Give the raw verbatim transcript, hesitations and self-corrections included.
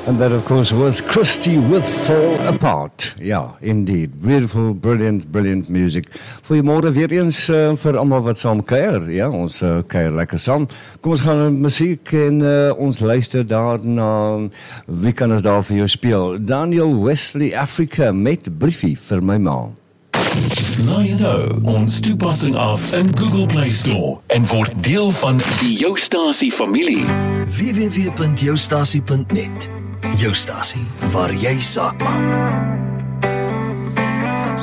And that, of course, was Christy with Fall Apart. Yeah, indeed. Beautiful, brilliant, brilliant music. Goeiemôre weer eens uh, vir almal wat saam kuier. Ja, ons uh, kuier lekker saam. Kom ons gaan met musiek en uh, ons luister daarna. Wie kan ons daar vir jou speel? Daniel Wesley Africa met Briefie vir my ma. Laai nou ons toepassing af in Google Play Store en word deel van die Joustasie familie. w w w punt joustasie punt net. Joustasie, waar jy saak maak.